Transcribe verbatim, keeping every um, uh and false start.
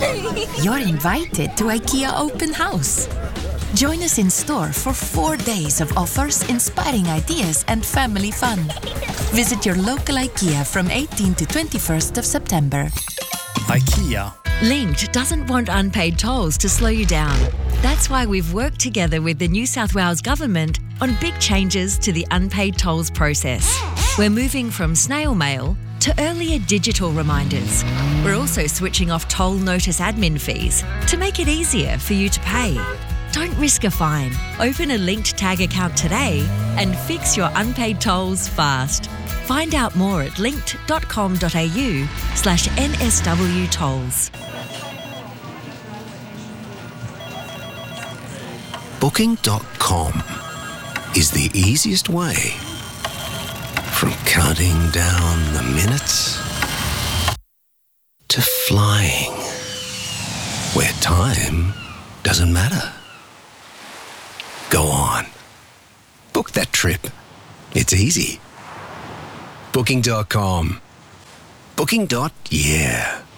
You're invited to IKEA Open House. Join us in store for four days of offers, inspiring ideas and family fun. Visit your local IKEA from eighteenth to twenty-first of September. IKEA. Linked doesn't want unpaid tolls to slow you down. That's why we've worked together with the New South Wales Government on big changes to the unpaid tolls process. We're moving from snail mail to earlier digital reminders. We're also switching off toll notice admin fees to make it easier for you to pay. Don't risk a fine. Open a Linked Tag account today and fix your unpaid tolls fast. Find out more at linked.com.au slash NSW tolls. Booking dot com is the easiest way from counting down the minutes to flying where time doesn't matter. Go on. Book that trip. It's easy. Booking dot com. Booking. Yeah.